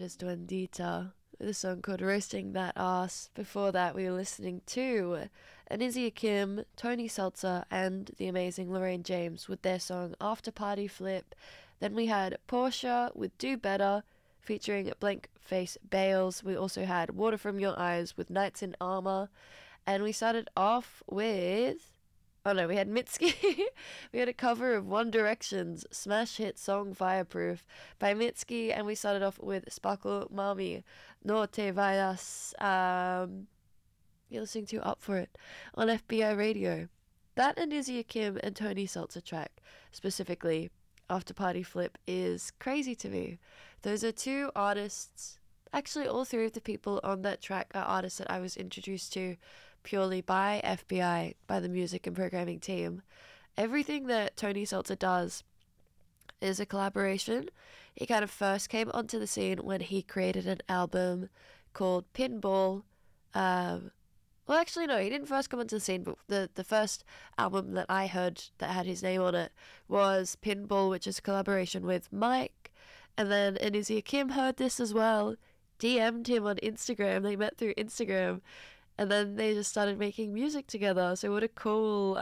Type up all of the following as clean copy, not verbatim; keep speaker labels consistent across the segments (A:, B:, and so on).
A: is Duendita with a song called Roasting That Ass. Before that, we were listening to Anizia Kim, Tony Seltzer, and the amazing Lorraine James with their song After Party Flip. Then we had Portia with Do Better featuring Blank Face Bales. We also had Water From Your Eyes with Knights in Armor. And we started off with... Oh no, we had Mitski. We had a cover of One Direction's smash hit song Fireproof by Mitski, and we started off with Sparkle Mami, No Te Vayas. You're listening to Up For It on FBI Radio. That Anizia Kim and Tony Seltzer track, specifically After Party Flip, is crazy to me. Those are two artists. Actually, all three of the people on that track are artists that I was introduced to purely by FBI, by the music and programming team. Everything that Tony Seltzer does is a collaboration. He kind of first came onto the scene when he created an album called Pinball. Well, actually, no, he didn't first come onto the scene, but the first album that I heard that had his name on it was Pinball, which is a collaboration with Mike. And then Anizia Kim heard this as well, DM'd him on Instagram. They met through Instagram, and then they just started making music together. So what a cool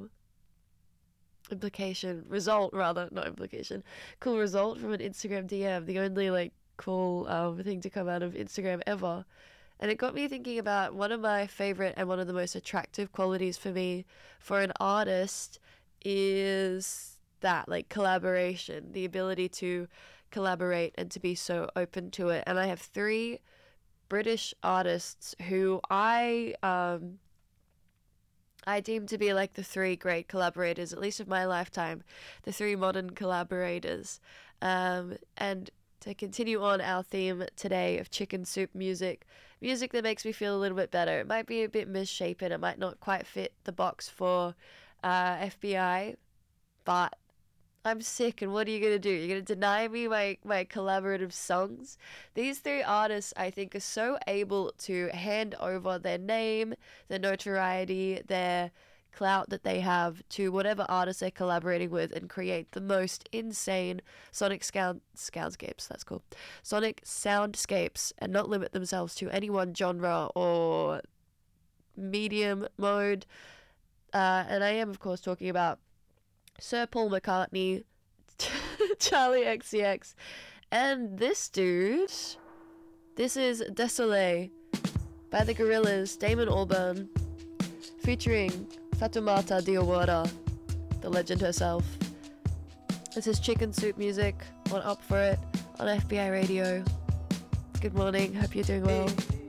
A: result cool result from an Instagram DM. The only cool thing to come out of Instagram ever. And it got me thinking about one of my favorite and one of the most attractive qualities for me for an artist is that, collaboration, the ability to collaborate and to be so open to it. And I have three British artists who I deem to be the three great collaborators, at least of my lifetime, the three modern collaborators. And to continue on our theme today of chicken soup music that makes me feel a little bit better. It might be a bit misshapen, it might not quite fit the box for FBI, but I'm sick, and what are you going to do? You're going to deny me my collaborative songs? These three artists, I think, are so able to hand over their name, their notoriety, their clout that they have to whatever artist they're collaborating with and create the most insane sonic soundscapes, that's cool, sonic soundscapes, and not limit themselves to any one genre or medium mode. And I am, of course, talking about Sir Paul McCartney, Charlie XCX, and this dude. This is Désolé by the Gorillaz, Damon Albarn, featuring Fatoumata Diawara, the legend herself. This is chicken soup music on Up For It on FBI Radio. Good morning, hope you're doing well.